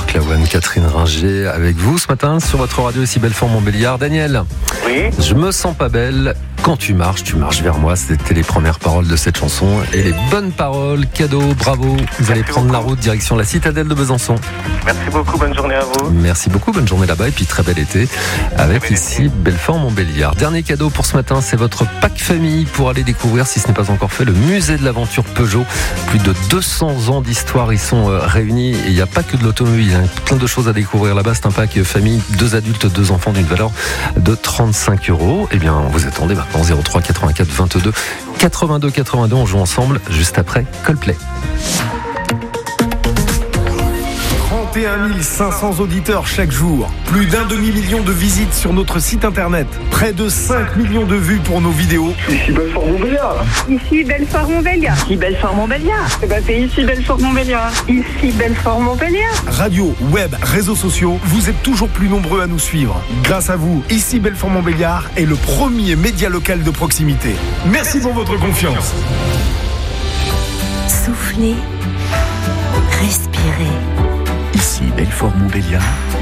Clawan, Catherine Ringer avec vous ce matin sur votre radio ici Belfort-Montbéliard. Daniel, Oui. je me sens pas belle. Quand tu marches vers moi. C'était les premières paroles de cette chanson. Et les bonnes paroles, cadeau, bravo. Vous allez prendre la route direction la citadelle de Besançon. Merci beaucoup, bonne journée à vous. Merci beaucoup, bonne journée là-bas et puis très bel été avec ici Belfort-Montbéliard. Dernier cadeau pour ce matin, c'est votre pack famille pour aller découvrir, si ce n'est pas encore fait, le musée de l'aventure Peugeot. Plus de 200 ans d'histoire y sont réunis et il n'y a pas que de l'automobile, il y a plein de choses à découvrir là-bas. C'est un pack famille, 2 adultes, 2 enfants d'une valeur de 35 €. Eh bien, vous attendez maintenant 03 84 22 82 82. On joue ensemble juste après Coldplay. 31 500 auditeurs chaque jour, plus d'1 demi-million de visites sur notre site internet, près de 5 millions de vues pour nos vidéos. Ici Belfort-Montbéliard. Ici Belfort-Montbéliard. Ici Belfort-Montbéliard. C'est ici Belfort-Montbéliard. Ici Belfort-Montbéliard. Radio, web, réseaux sociaux, vous êtes toujours plus nombreux à nous suivre. Grâce à vous, ici Belfort-Montbéliard est le premier média local de proximité. Merci pour votre confiance. Soufflez, respirez. Ici Belfort-Montbéliard.